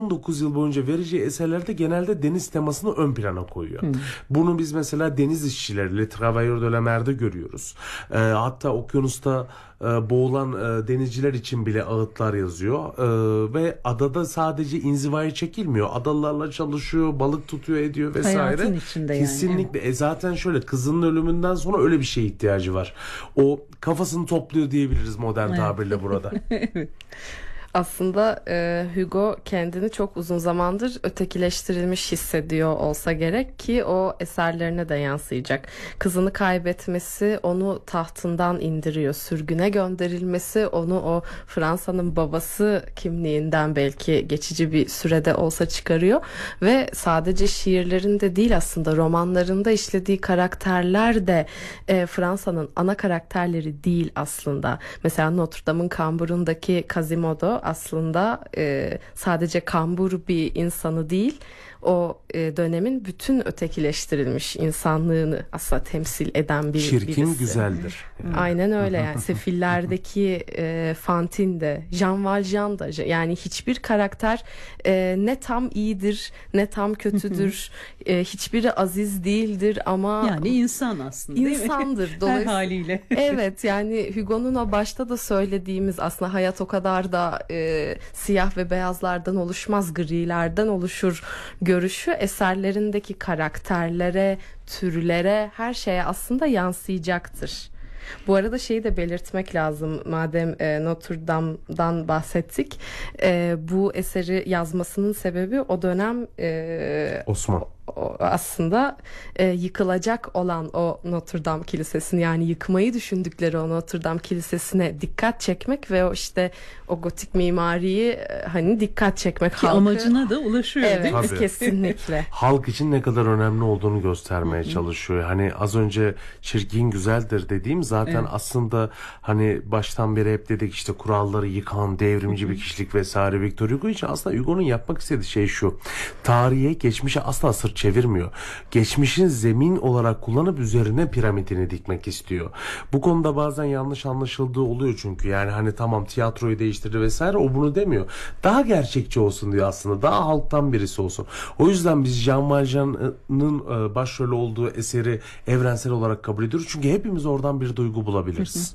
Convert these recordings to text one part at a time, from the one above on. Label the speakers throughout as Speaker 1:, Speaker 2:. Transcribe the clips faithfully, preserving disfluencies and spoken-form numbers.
Speaker 1: on dokuz yıl boyunca vereceği eserlerde genelde deniz temasını ön plana koyuyor. Hmm. Bunu biz mesela deniz işçileri, Le Travailleurs de la Mer'de görüyoruz. E, hatta okyanusta e, boğulan e, denizciler için bile ağıtlar yazıyor. E, ve adada sadece inzivaya çekilmiyor. Adalılarla çalışıyor, balık tutuyor, ediyor vesaire.
Speaker 2: Hayatın içinde yani.
Speaker 1: Kesinlikle. Evet. E, zaten şöyle, kızının ölümünden sonra öyle bir şeye ihtiyacı var. O kafasını topluyor diyebiliriz modern evet. tabirle burada.
Speaker 3: Evet. Aslında e, Hugo kendini çok uzun zamandır ötekileştirilmiş hissediyor olsa gerek ki o eserlerine de yansıyacak. Kızını kaybetmesi onu tahtından indiriyor. Sürgüne gönderilmesi onu o Fransa'nın babası kimliğinden belki geçici bir sürede olsa çıkarıyor. Ve sadece şiirlerinde değil, aslında romanlarında işlediği karakterler de e, Fransa'nın ana karakterleri değil aslında. Mesela Notre Dame'ın kamburundaki Quasimodo aslında e, sadece kambur bir insanı değil, o e, dönemin bütün ötekileştirilmiş insanlığını aslında temsil eden bir
Speaker 1: Çirkin
Speaker 3: birisi.
Speaker 1: Çirkin güzeldir.
Speaker 3: Yani. Aynen öyle yani. Sefillerdeki e, Fantine de, Jean Valjean da, yani hiçbir karakter e, ne tam iyidir ne tam kötüdür. e, hiçbiri aziz değildir ama
Speaker 2: yani insan aslında değil mi?
Speaker 3: İnsandır.
Speaker 2: Her haliyle.
Speaker 3: Evet, yani Hugo'nun o başta da söylediğimiz, aslında hayat o kadar da e, siyah ve beyazlardan oluşmaz, grilerden oluşur görüşü eserlerindeki karakterlere, türlere, her şeye aslında yansıyacaktır. Bu arada şeyi de belirtmek lazım, madem e, Notre Dame'dan bahsettik. E, bu eseri yazmasının sebebi o dönem e,
Speaker 1: Osman.
Speaker 3: O, aslında e, yıkılacak olan o Notre Dame Kilisesi'ni, yani yıkmayı düşündükleri o Notre Dame Kilisesi'ne dikkat çekmek ve o işte o gotik mimariyi e, hani dikkat çekmek.
Speaker 2: Ki
Speaker 3: halkı,
Speaker 2: amacına da ulaşıyor
Speaker 3: evet,
Speaker 2: değil mi?
Speaker 1: Tabii.
Speaker 3: Kesinlikle.
Speaker 1: Halk için ne kadar önemli olduğunu göstermeye çalışıyor. Hani az önce çirkin güzeldir dediğim zaten evet. aslında hani baştan beri hep dedik işte kuralları yıkan devrimci bir kişilik vesaire. Victor Hugo için aslında Hugo'nun yapmak istediği şey şu: tarihe, geçmişe asla sırt çevirmiyor. Geçmişin zemin olarak kullanıp üzerine piramidini dikmek istiyor. Bu konuda bazen yanlış anlaşıldığı oluyor çünkü. Yani hani tamam tiyatroyu değiştirdi vesaire, o bunu demiyor. Daha gerçekçi olsun diyor aslında. Daha halktan birisi olsun. O yüzden biz Jean Valjean'ın başrolü olduğu eseri evrensel olarak kabul ediyoruz. Çünkü hepimiz oradan bir duygu bulabiliriz.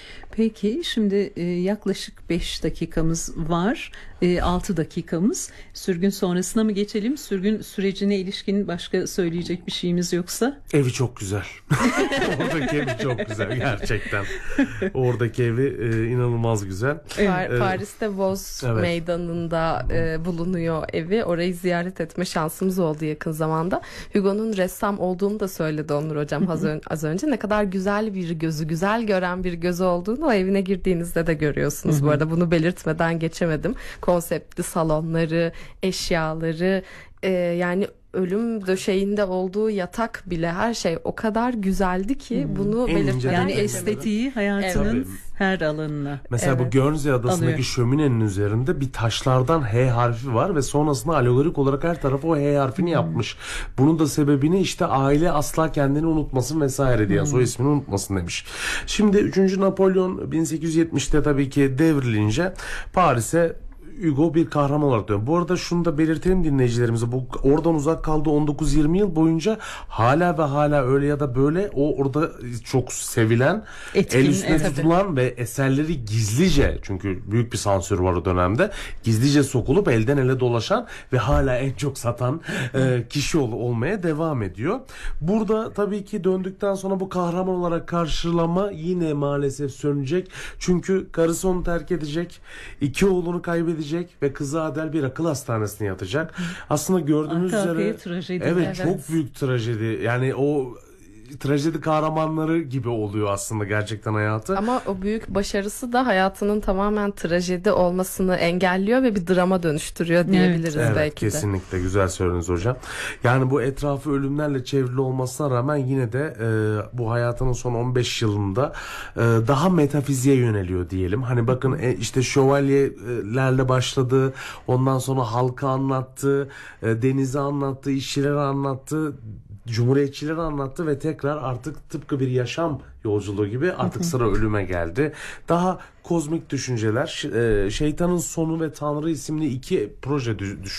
Speaker 2: Peki şimdi e, yaklaşık beş dakikamız var. E, altı dakikamız. Sürgün sonrasına mı geçelim? Sürgün sürecine ilişkin başka söyleyecek bir şeyimiz yoksa?
Speaker 1: Evi çok güzel. Oradaki evi çok güzel gerçekten. Oradaki evi e, inanılmaz güzel.
Speaker 3: Par- Paris'te Boz evet. Meydanı'nda e, bulunuyor evi. Orayı ziyaret etme şansımız oldu yakın zamanda. Hugo'nun ressam olduğunu da söyledi Onur Hocam az, ön- az önce. Ne kadar güzel bir gözü, güzel gören bir gözü olduğunu o evine girdiğinizde de görüyorsunuz. Hı hı. Bu arada bunu belirtmeden geçemedim. Konseptli salonları, eşyaları, e, yani ölüm döşeğinde olduğu yatak bile, her şey o kadar güzeldi ki hmm. bunu
Speaker 1: en
Speaker 3: belirtmeden
Speaker 2: yani
Speaker 3: geçemedim.
Speaker 2: Estetiği hayatının evet. her alanına.
Speaker 1: Mesela evet. bu Guernsey adasındaki alıyor. Şöminenin üzerinde bir taşlardan H harfi var ve sonrasında alegorik olarak her tarafı o H harfini hmm. yapmış. Bunun da sebebini işte aile asla kendini unutmasın vesaire diye, hmm. soy ismini unutmasın demiş. Şimdi üçüncü Napolyon bin sekiz yüz yetmişte tabii ki devrilince Paris'e Hugo bir kahraman olarak dönüyor. Bu arada şunu da belirtelim dinleyicilerimize. Bu oradan uzak kaldığı on dokuz yirmi yıl boyunca hala ve hala öyle ya da böyle o orada çok sevilen, etkin, el üstüne evet. tutulan ve eserleri gizlice, çünkü büyük bir sansür var o dönemde, gizlice sokulup elden ele dolaşan ve hala en çok satan e, kişi ol, olmaya devam ediyor. Burada tabii ki döndükten sonra bu kahraman olarak karşılama yine maalesef sönecek. Çünkü karısı onu terk edecek. İki oğlunu kaybedecek ve kızı Adel bir akıl hastanesine yatacak. Aslında gördüğünüz
Speaker 2: Arka
Speaker 1: üzere
Speaker 2: trajedi.
Speaker 1: Evet,
Speaker 3: evet
Speaker 1: çok büyük trajedi. Yani o trajedi kahramanları gibi oluyor aslında gerçekten hayatı.
Speaker 3: Ama o büyük başarısı da hayatının tamamen trajedi olmasını engelliyor ve bir drama dönüştürüyor diyebiliriz
Speaker 1: evet,
Speaker 3: belki
Speaker 1: evet,
Speaker 3: de.
Speaker 1: Kesinlikle güzel söylediniz hocam. Yani bu etrafı ölümlerle çevrili olmasına rağmen yine de e, bu hayatının son on beş yılında e, daha metafiziğe yöneliyor diyelim. Hani bakın e, işte şövalyelerle başladı. Ondan sonra halkı anlattı. E, denizi anlattı. İşçileri anlattı. Cumhuriyetçileri anlattı ve tekrar artık tıpkı bir yaşam yolculuğu gibi artık sıra ölüme geldi. Daha kozmik düşünceler, Şeytanın Sonu ve Tanrı isimli iki proje düşün.